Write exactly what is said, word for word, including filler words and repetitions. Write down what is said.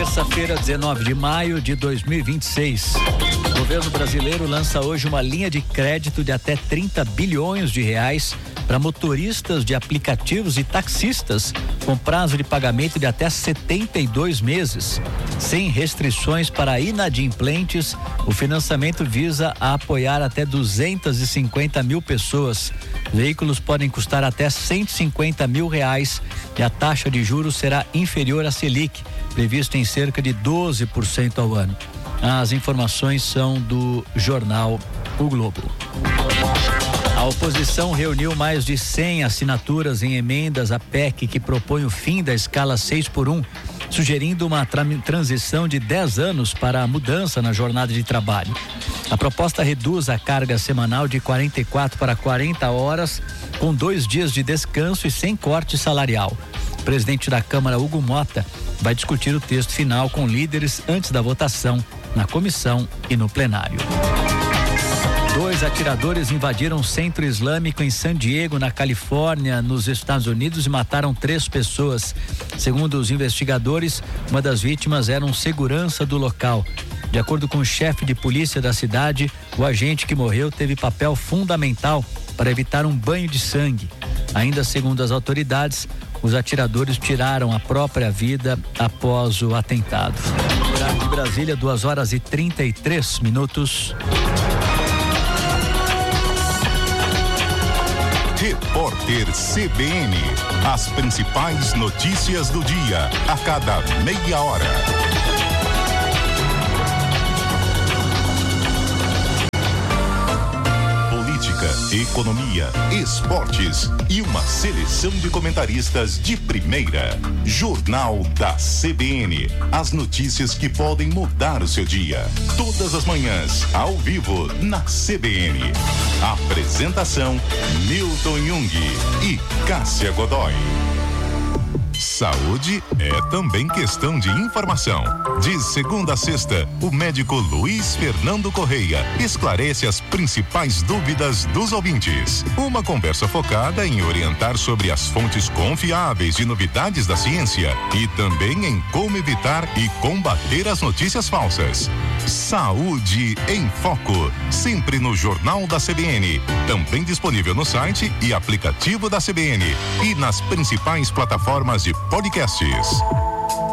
Terça-feira, dezenove de maio de dois mil e vinte e seis. O governo brasileiro lança hoje uma linha de crédito de até trinta bilhões de reais para motoristas de aplicativos e taxistas com prazo de pagamento de até setenta e dois meses. Sem restrições para inadimplentes, o financiamento visa a apoiar até duzentas e cinquenta mil pessoas. Veículos podem custar até cento e cinquenta mil reais e a taxa de juros será inferior à Selic, previsto em cerca de doze por cento ao ano. As informações são do jornal O Globo. A oposição reuniu mais de cem assinaturas em emendas à P E C que propõe o fim da escala seis por um, sugerindo uma tra- transição de dez anos para a mudança na jornada de trabalho. A proposta reduz a carga semanal de quarenta e quatro para quarenta horas, com dois dias de descanso e sem corte salarial. O presidente da Câmara, Hugo Mota, vai discutir o texto final com líderes antes da votação na comissão e no plenário. Dois atiradores invadiram um centro islâmico em San Diego, na Califórnia, nos Estados Unidos, e mataram três pessoas. Segundo os investigadores, uma das vítimas era um segurança do local. De acordo com o chefe de polícia da cidade, o agente que morreu teve papel fundamental para evitar um banho de sangue. Ainda segundo as autoridades, os atiradores tiraram a própria vida após o atentado. Horário de Brasília, duas horas e trinta e três minutos. Repórter C B N. As principais notícias do dia, a cada meia hora. Política, economia, esportes e uma seleção de comentaristas de primeira. Jornal da C B N. As notícias que podem mudar o seu dia. Todas as manhãs, ao vivo, na C B N. Apresentação: Milton Jung e Cássia Godoy. Saúde é também questão de informação. De segunda a sexta, o médico Luiz Fernando Correia esclarece as principais dúvidas dos ouvintes. Uma conversa focada em orientar sobre as fontes confiáveis de novidades da ciência e também em como evitar e combater as notícias falsas. Saúde em Foco, sempre no Jornal da C B N. Também disponível no site e aplicativo da C B N e nas principais plataformas de podcasts.